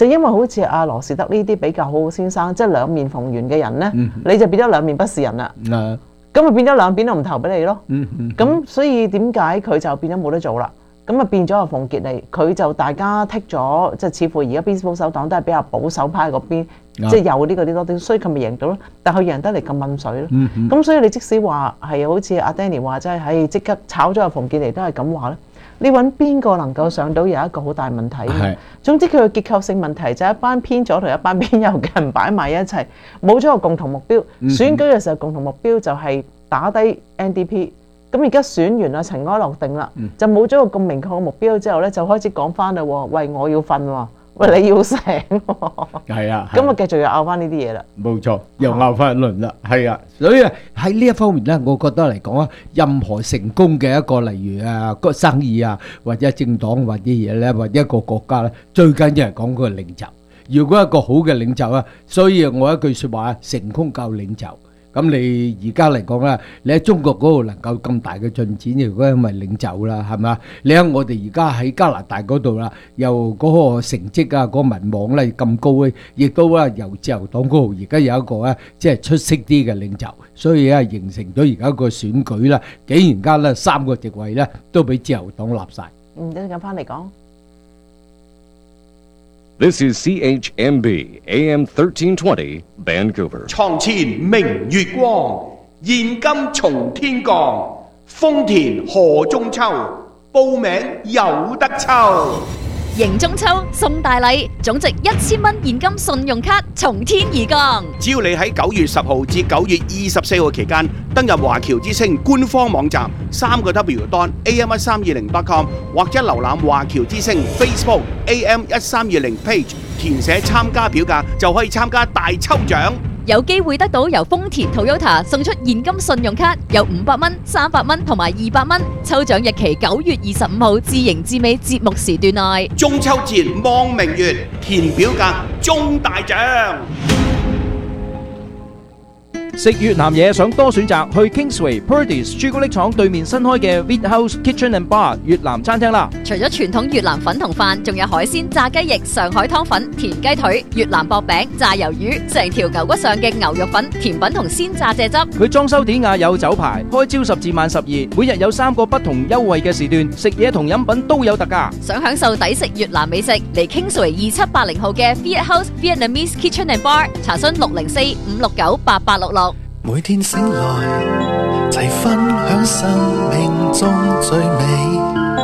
就因為好似阿羅士德呢啲比較好先生，即係兩面逢源嘅人呢，你就變咗兩面不是人啦。咁咪變咗兩邊都唔投俾你咯。咁所以點解佢就變咗冇得做啦？咁啊變咗阿馮傑利，佢就大家剔咗，即係似乎而家邊保守黨都係比較保守派嗰邊，即係有呢個啲多啲，所以佢咪贏到咯。但佢贏得嚟咁濛水咯。咁所以你即使話係好似阿 Danny 話齋，係即刻炒咗阿馮傑利都係咁話咧。你揾邊個能夠上到有一個好大問題？總之佢嘅結構性問題就係一班偏左同一班偏右嘅人擺埋一齊，冇咗個共同目標。選舉嘅時候共同目標就係打低 NDP。咁而家選完啦，塵埃落定啦，就冇咗個咁明確嘅目標之後咧，就開始講翻啦喎，喂，我要瞓喎，喂，你要醒喎， 係啊， 咁啊繼續又拗翻呢啲嘢啦。 冇錯，又拗翻一輪啦，係啊，所以喺呢一方面咧，我覺得嚟講啊，任何成功嘅一個例如啊個生意啊，或者政黨或者嘢咧，或者一個國家咧，最緊要係講個領袖。如果一個好嘅領袖啊，所以我一句説話，成功靠領袖。咁你而家嚟講啦，你喺中國嗰度能夠咁大嘅進展，如果因為領袖啦，係咪？你喺我哋而家喺加拿大嗰度啦，又嗰個成績啊，嗰個民望咧咁高咧，亦都啊由自由黨嗰度而家有一個咧，即係出色啲嘅領袖，所以啊形成咗而家個選舉啦，竟然間咧3個席位咧都俾自由黨立晒。 一陣間翻嚟講。 This is CHMB AM 1320 Vancouver. 床前明月光，現金從天降。豐田賀中秋，報名有得抽。 迎中秋送大禮，總值1000蚊現金信用卡從天而降。 只要你喺9月10號至9月24號期間登入華僑之星官方網站3w.am1320.com 或者瀏覽華僑之星 Facebook AM1320 page， 填寫參加表格就可以參加大抽獎。 有機會得到由豐田 Toyota 送出現金信用卡，有500蚊、300蚊同埋200蚊。抽獎日期9月25號至迎至尾節目時段內。 中秋節望明月，填表格中大獎。 食越南嘢想多選擇，去 Kingsway Purdey's 朱古力廠對面新開嘅 Wheat House Kitchen and Bar 越南餐廳啦。 除咗傳統越南粉同飯，仲有海鮮、炸雞翼、上海湯粉、田雞腿、越南薄餅、炸魷魚，成條牛骨上嘅牛肉粉、甜品同鮮炸蔗汁。 佢裝修典雅有酒牌，開朝10至晚12，每日有3個不同優惠嘅時段，食嘢同飲品都有特價。 想享受抵食越南美食，嚟 Kingsway 2780號嘅 Wheat House Vietnamese Kitchen and Bar， 查詢604-569-8866。 每天醒來，齊分享生命中最美。